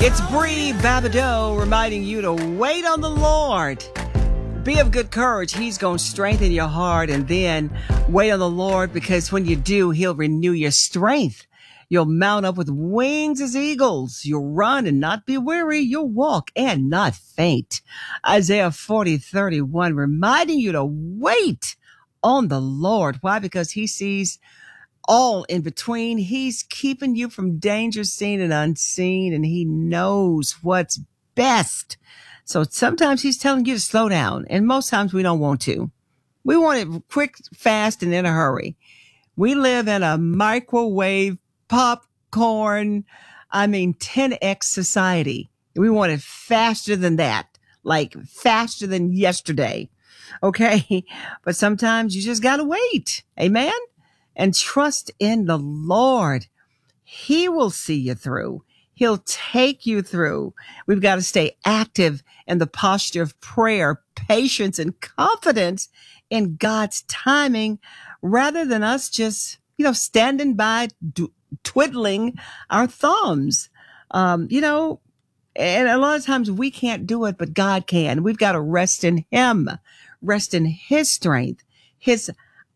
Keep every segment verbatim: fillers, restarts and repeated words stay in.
It's Bree Babideau reminding you to wait on the Lord. Be of good courage. He's going to strengthen your heart. And then wait on the Lord, because when you do, he'll renew your strength. You'll mount up with wings as eagles. You'll run and not be weary. You'll walk and not faint. Isaiah forty thirty-one reminding you to wait on the Lord. Why? Because he sees all in between. He's keeping you from danger seen and unseen, and he knows what's best. So sometimes he's telling you to slow down, and most times we don't want to. We want it quick, fast, and in a hurry. We live in a microwave, popcorn, I mean ten X society. We want it faster than that, like faster than yesterday. Okay? But sometimes you just gotta wait. Amen? And trust in the Lord. He will see you through. He'll take you through. We've got to stay active in the posture of prayer, patience, and confidence in God's timing, rather than us just, you know, standing by, d- twiddling our thumbs. Um, you know, and a lot of times we can't do it, but God can. We've got to rest in him, rest in his strength, his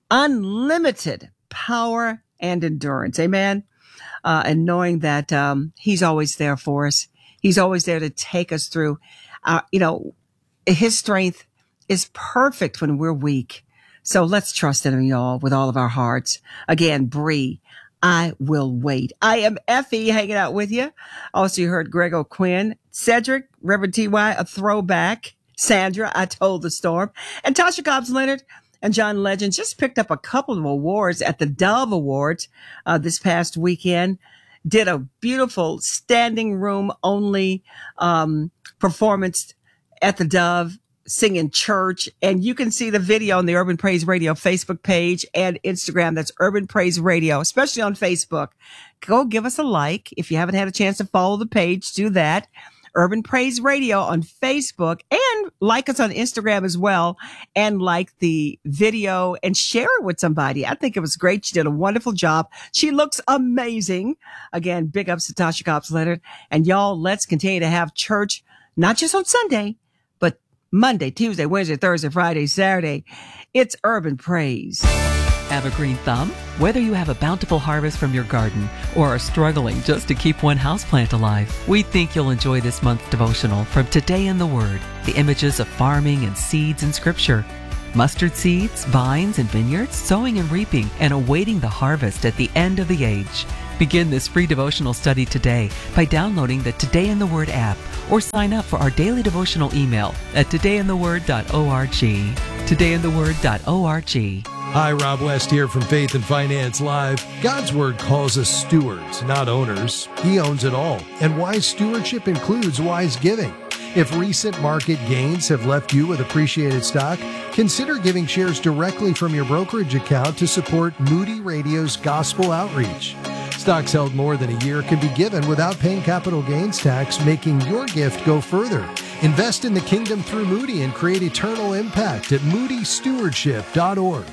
unlimited power and endurance. Amen. Uh, and knowing that, um, he's always there for us. He's always there to take us through. Uh, you know, his strength is perfect when we're weak. So let's trust in him, y'all, with all of our hearts. Again, Bree, I will wait. I am Effie hanging out with you. Also, you heard Greg O'Quinn, Cedric, Reverend T Y, a throwback. Sandra, I Told the Storm, and Tasha Cobbs Leonard. And John Legend just picked up a couple of awards at the Dove Awards uh, this past weekend. Did a beautiful standing room only um, performance at the Dove, singing church. And you can see the video on the Urban Praise Radio Facebook page and Instagram. That's Urban Praise Radio, especially on Facebook. Go give us a like. If you haven't had a chance to follow the page, do that. Urban Praise Radio on Facebook, and like us on Instagram as well, and like the video and share it with somebody. I think it was great. She did a wonderful job. She looks amazing. Again, big ups to Tasha Cobbs Leonard. And y'all, let's continue to have church, not just on Sunday, but Monday, Tuesday, Wednesday, Thursday, Friday, Saturday. It's Urban Praise. Have a green thumb? Whether you have a bountiful harvest from your garden or are struggling just to keep one houseplant alive, we think you'll enjoy this month's devotional from Today in the Word, the images of farming and seeds in Scripture. Mustard seeds, vines, and vineyards, sowing and reaping, and awaiting the harvest at the end of the age. Begin this free devotional study today by downloading the Today in the Word app or sign up for our daily devotional email at today in the word dot org. today in the word dot org. Hi, Rob West here from Faith and Finance Live. God's Word calls us stewards, not owners. He owns it all. And wise stewardship includes wise giving. If recent market gains have left you with appreciated stock, consider giving shares directly from your brokerage account to support Moody Radio's gospel outreach. Stocks held more than a year can be given without paying capital gains tax, making your gift go further. Invest in the kingdom through Moody and create eternal impact at moody stewardship dot org.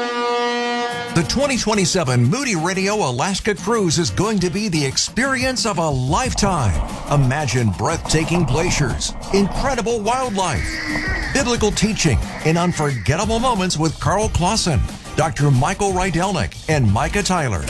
The twenty twenty-seven Moody Radio Alaska Cruise is going to be the experience of a lifetime. Imagine breathtaking glaciers, incredible wildlife, biblical teaching, and unforgettable moments with Carl Clausen, Doctor Michael Rydelnik, and Micah Tyler.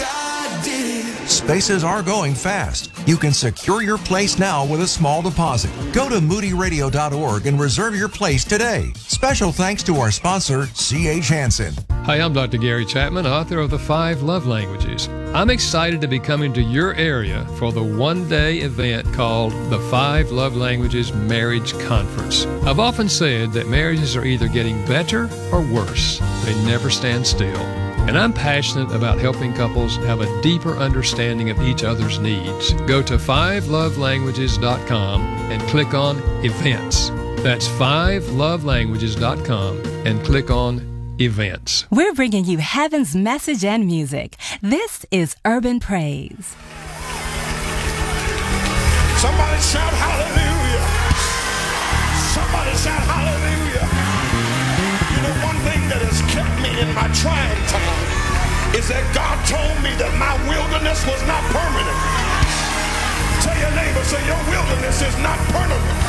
Spaces are going fast. You can secure your place now with a small deposit. Go to moody radio dot org and reserve your place today. Special thanks to our sponsor, C H Hansen. Hi, I'm Doctor Gary Chapman, author of The Five Love Languages. I'm excited to be coming to your area for the one-day event called the Five Love Languages Marriage Conference. I've often said that marriages are either getting better or worse. They never stand still. And I'm passionate about helping couples have a deeper understanding of each other's needs. Go to five love languages dot com and click on Events. That's five love languages dot com and click on Events. We're bringing you heaven's message and music. This is Urban Praise. Somebody shout hallelujah. Somebody shout hallelujah. You know, one thing that has kept me in my trying time is that God told me that my wilderness was not permanent. Tell your neighbor, say your wilderness This is not permanent.